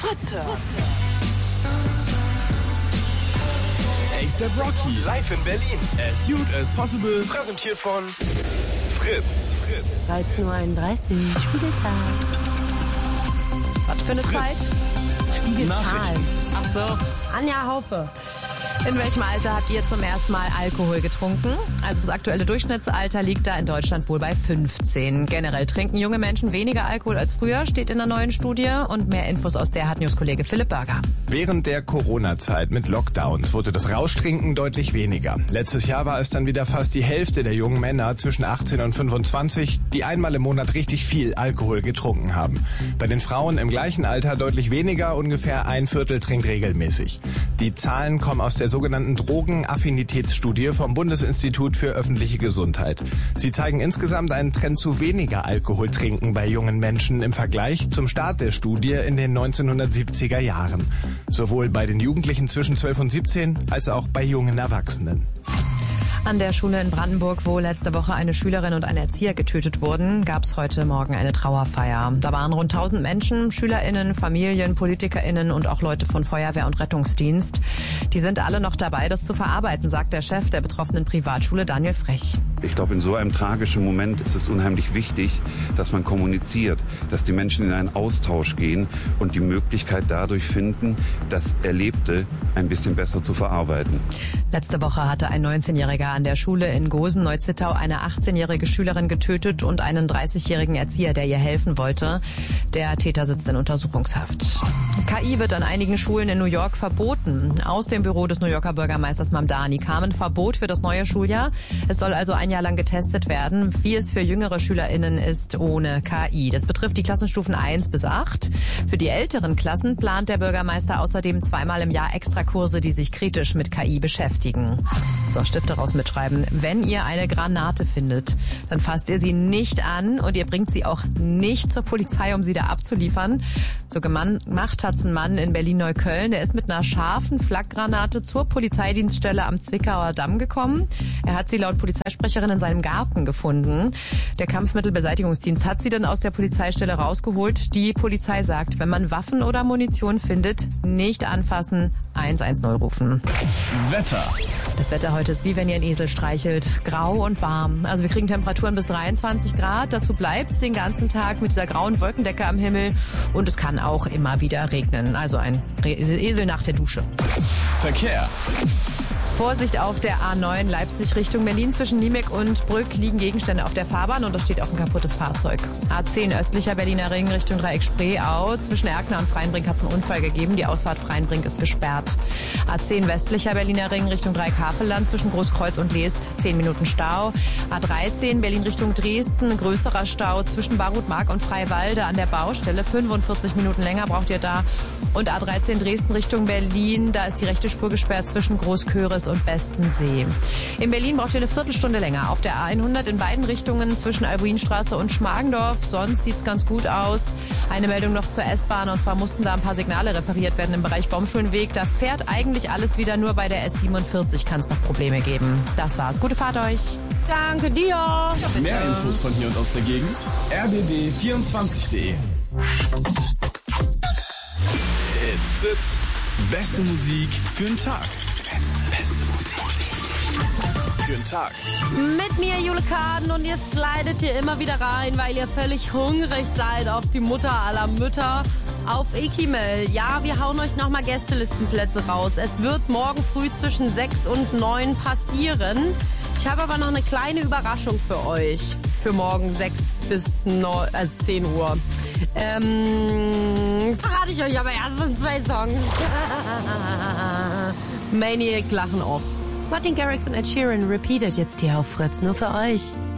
Fritz hört. A$AP Rocky live in Berlin. As Cute as Possible. Präsentiert von Fritz. 13.31 Uhr, Spiegelzeit. Was für eine Zeit? Spiegelzahlen. Ach so, Anja Haupe. In welchem Alter habt ihr zum ersten Mal Alkohol getrunken? Also das aktuelle Durchschnittsalter liegt da in Deutschland wohl bei 15. Generell trinken junge Menschen weniger Alkohol als früher, steht in der neuen Studie. Und mehr Infos aus der hat News-Kollege Philipp Burger. Während der Corona-Zeit mit Lockdowns wurde das Rauschtrinken deutlich weniger. Letztes Jahr war es dann wieder fast die Hälfte der jungen Männer zwischen 18 und 25, die einmal im Monat richtig viel Alkohol getrunken haben. Bei den Frauen im gleichen Alter deutlich weniger, ungefähr ein Viertel trinkt regelmäßig. Die Zahlen kommen aus der sogenannten Drogenaffinitätsstudie vom Bundesinstitut für öffentliche Gesundheit. Sie zeigen insgesamt einen Trend zu weniger Alkoholtrinken bei jungen Menschen im Vergleich zum Start der Studie in den 1970er Jahren. Sowohl bei den Jugendlichen zwischen 12 und 17 als auch bei jungen Erwachsenen. An der Schule in Brandenburg, wo letzte Woche eine Schülerin und ein Erzieher getötet wurden, gab es heute Morgen eine Trauerfeier. Da waren rund 1000 Menschen, SchülerInnen, Familien, PolitikerInnen und auch Leute von Feuerwehr und Rettungsdienst. Die sind alle noch dabei, das zu verarbeiten, sagt der Chef der betroffenen Privatschule, Daniel Frech. Ich glaube, in so einem tragischen Moment ist es unheimlich wichtig, dass man kommuniziert, dass die Menschen in einen Austausch gehen und die Möglichkeit dadurch finden, das Erlebte ein bisschen besser zu verarbeiten. Letzte Woche hatte ein 19-Jähriger an der Schule in Gosen-Neuzittau eine 18-jährige Schülerin getötet und einen 30-jährigen Erzieher, der ihr helfen wollte. Der Täter sitzt in Untersuchungshaft. KI wird an einigen Schulen in New York verboten. Aus dem Büro des New Yorker Bürgermeisters Mamdani kam ein Verbot für das neue Schuljahr. Es soll also ein Jahr lang getestet werden, wie es für jüngere SchülerInnen ist ohne KI. Das betrifft die Klassenstufen 1 bis 8. Für die älteren Klassen plant der Bürgermeister außerdem zweimal im Jahr Extrakurse, die sich kritisch mit KI beschäftigen. So, Stifte raus mitschreiben. Wenn ihr eine Granate findet, dann fasst ihr sie nicht an und ihr bringt sie auch nicht zur Polizei, um sie da abzuliefern. So gemacht hat's ein Mann in Berlin-Neukölln. Der ist mit einer scharfen Flakgranate zur Polizeidienststelle am Zwickauer Damm gekommen. Er hat sie laut Polizeisprecherin in seinem Garten gefunden. Der Kampfmittelbeseitigungsdienst hat sie dann aus der Polizeistelle rausgeholt. Die Polizei sagt, wenn man Waffen oder Munition findet, nicht anfassen, 110 rufen. Wetter. Das Wetter heute ist wie wenn ihr einen Esel streichelt. Grau und warm. Also wir kriegen Temperaturen bis 23 Grad. Dazu bleibt es den ganzen Tag mit dieser grauen Wolkendecke am Himmel. Und es kann auch immer wieder regnen. Also ein Esel nach der Dusche. Verkehr. Vorsicht auf der A9 Leipzig Richtung Berlin. Zwischen Niemek und Brück liegen Gegenstände auf der Fahrbahn und da steht auch ein kaputtes Fahrzeug. A10 östlicher Berliner Ring Richtung Dreieck Spreeau. Zwischen Erkner und Freienbrink hat es einen Unfall gegeben. Die Ausfahrt Freienbrink ist gesperrt. A10 westlicher Berliner Ring Richtung Dreieck Havelland. Zwischen Großkreuz und Leest 10 Minuten Stau. A13 Berlin Richtung Dresden. Größerer Stau zwischen Barutmark und Freiwalde an der Baustelle. 45 Minuten länger braucht ihr da. Und A13 Dresden Richtung Berlin. Da ist die rechte Spur gesperrt zwischen Großköris und Bestensee. In Berlin braucht ihr eine Viertelstunde länger. Auf der A100 in beiden Richtungen zwischen Albuinstraße und Schmargendorf. Sonst sieht's ganz gut aus. Eine Meldung noch zur S-Bahn. Und zwar mussten da ein paar Signale repariert werden im Bereich Baumschulenweg. Da fährt eigentlich alles wieder, nur bei der S47 kann es noch Probleme geben. Das war's. Gute Fahrt euch. Danke dir. Mehr Infos von hier und aus der Gegend. rbb24.de. It's Fritz. Beste Musik für den Tag. Beste Musik für den Tag. Mit mir, Jule Kaden, und jetzt slidet ihr immer wieder rein, weil ihr völlig hungrig seid auf die Mutter aller Mütter, auf Ekimel. Ja, wir hauen euch nochmal Gästelistenplätze raus. Es wird morgen früh zwischen 6 und 9 passieren. Ich habe aber noch eine kleine Überraschung für euch. Für morgen 6 bis 10 Uhr. Verrate ich euch aber erst in 2 Songs. Maniac lachen off. Martin Garrix und Ed Sheeran repeated jetzt hier auf Fritz, nur für euch.